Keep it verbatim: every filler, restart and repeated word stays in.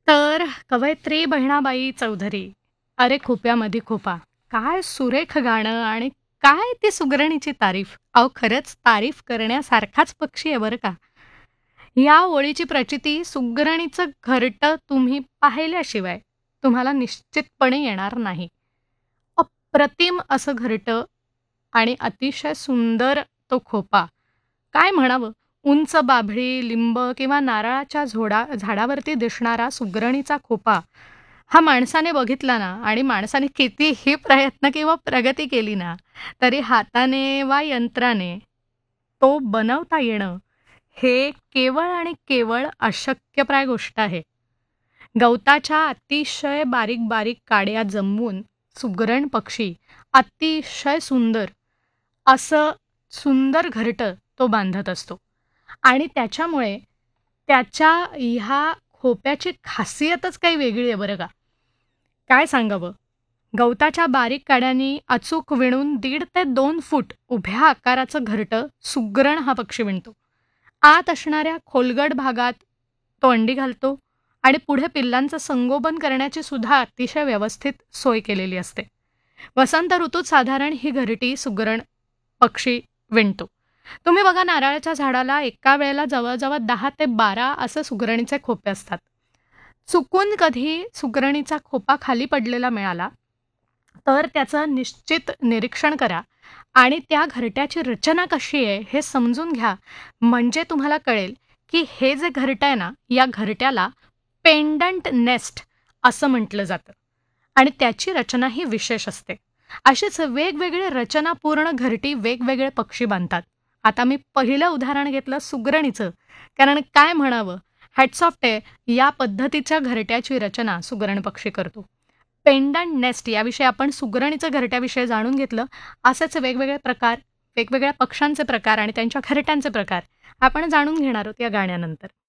तर कवयित्री बहिणाबाई चौधरी, "अरे खोप्यामध्ये खोपा." काय सुरेख गाणं आणि काय ती सुगरणीची तारीफ. अहो खरंच तारीफ करण्यासारखाच पक्षी आहे बरं का. या ओळीची प्रचिती सुगरणीचं घरटं तुम्ही पाहिल्याशिवाय तुम्हाला निश्चितपणे येणार नाही. अप्रतिम असं घरटं आणि अतिशय सुंदर तो खोपा. काय म्हणावं? उंच बाभळी, लिंब किंवा नारळाच्या झोडा झाडावरती दिसणारा सुगरणीचा खोपा हा माणसाने बघितला ना आणि माणसाने कितीही प्रयत्न किंवा प्रगती केली ना, तरी हाताने वा यंत्राने तो बनवता येणं हे केवळ आणि केवळ अशक्यप्राय गोष्ट आहे. गवताच्या अतिशय बारीक-बारीक काड्या जमवून सुगरण पक्षी अतिशय सुंदर असं सुंदर घरटं तो बांधत असतो आणि त्याच्यामुळे त्याच्या ह्या खोप्याची खासियतच काही वेगळी आहे बरं का. काय सांगावं? गवताच्या बारीक काड्यांनी अचूक विणून दीड ते दोन फूट उभ्या आकाराचं घरटं सुगरण हा पक्षी विणतो. आत असणाऱ्या खोलगट भागात तो अंडी घालतो आणि पुढे पिल्लांचं संगोपन करण्याची सुद्धा अतिशय व्यवस्थित सोय केलेली असते. वसंत ऋतूत साधारण ही घरटी सुगरण पक्षी विणतो. तुम्ही बघा नारळाच्या झाडाला एका वेळेला जवळजवळ दहा ते बारा असे सुगरणीचे खोपे असतात. चुकून कधी सुगरणीचा खोपा खाली पडलेला मिळाला, तर त्याचं निश्चित निरीक्षण करा आणि त्या घरट्याची रचना कशी आहे हे समजून घ्या. म्हणजे तुम्हाला कळेल की हे जे घरटं आहे ना, या घरट्याला पेंडंट नेस्ट असं म्हटलं जातं आणि त्याची रचना ही विशेष असते. अशीच वेगवेगळे रचनापूर्ण घरटी वेगवेगळे पक्षी बांधतात. आता मी पहिलं उदाहरण घेतलं सुगरणीचं, कारण काय म्हणावं, हॅट्स ऑफ आहे या पद्धतीच्या घरट्याची रचना सुगरण पक्षी करतो. पेंडंट नेस्ट याविषयी आपण सुगरणीचं घरट्याविषयी जाणून घेतलं. असेच वेगवेगळे प्रकार, वेगवेगळ्या पक्ष्यांचे प्रकार आणि त्यांच्या घरट्यांचे प्रकार आपण जाणून घेणार आहोत या गाण्यानंतर.